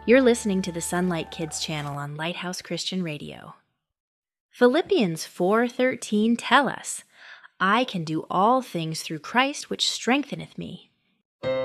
You're listening to the Sunlight Kids channel on Lighthouse Christian Radio. Philippians 4:13 tell us, "I can do all things through Christ which strengtheneth me."